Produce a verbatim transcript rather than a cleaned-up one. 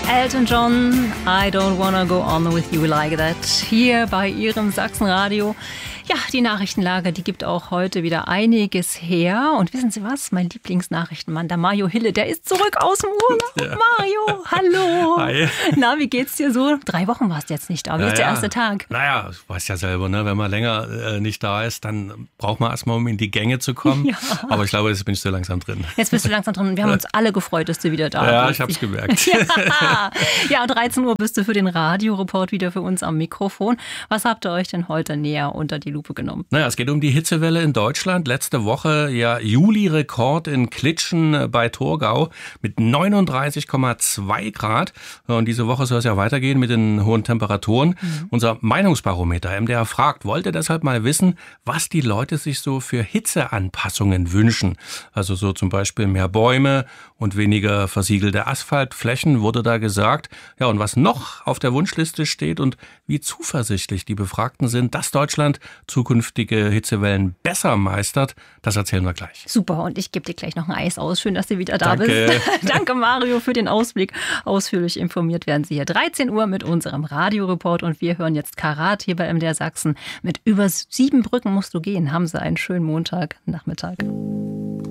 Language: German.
Elton John, I don't wanna go on with you like that. Hier bei Ihrem Sachsenradio. Ja, die Nachrichtenlage, die gibt auch heute wieder einiges her. Und wissen Sie was? Mein Lieblingsnachrichtenmann, der Mario Hille, der ist zurück aus dem Urlaub. Ja. Mario, hallo. Hi. Na, wie geht's dir so? Drei Wochen warst du jetzt nicht da. Wie ja, ist der erste Tag? Naja, ich weiß ja selber, ne? Wenn man länger äh, nicht da ist, dann braucht man erstmal, um in die Gänge zu kommen. Ja. Aber ich glaube, jetzt bin ich so langsam drin. Jetzt bist du langsam drin. Wir haben uns alle gefreut, dass du wieder da bist. Ja, ich hab's gemerkt. Ja. Ja, um dreizehn Uhr bist du für den Radioreport wieder für uns am Mikrofon. Was habt ihr euch denn heute näher unter die Lupe genommen? Naja, es geht um die Hitzewelle in Deutschland. Letzte Woche ja Juli-Rekord in Klitschen bei Torgau mit neununddreißig Komma zwei Grad. Und diese Woche soll es ja weitergehen mit den hohen Temperaturen. Mhm. Unser Meinungsbarometer M D R fragt, wollte deshalb mal wissen, was die Leute sich so für Hitzeanpassungen wünschen. Also so zum Beispiel mehr Bäume und weniger versiegelte Asphaltflächen wurde da gesagt. Ja, und was noch auf der Wunschliste steht und wie zuversichtlich die Befragten sind, dass Deutschland zukünftige Hitzewellen besser meistert, das erzählen wir gleich. Super, und ich gebe dir gleich noch ein Eis aus. Schön, dass du wieder da Danke. bist. Danke, Mario, für den Ausblick. Ausführlich informiert werden Sie hier dreizehn Uhr mit unserem Radioreport und wir hören jetzt Karat hier bei M D R Sachsen. Mit über sieben Brücken musst du gehen. Haben Sie einen schönen Montagnachmittag.